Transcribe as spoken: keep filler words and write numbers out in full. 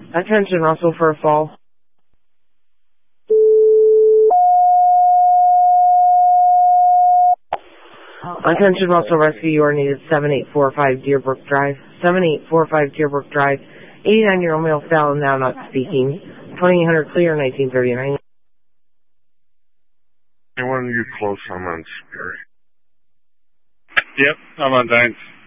Attention, Russell, for a fall. Attention, Russell Rescue, you are needed seven eight four five Deerbrook Drive. seven eight four five Deerbrook Drive. eighty-nine-year-old male fell and now not speaking. twenty-eight hundred clear, nineteen thirty-nine. I want you close, I'm on Spirit. Yep, I'm on Dines.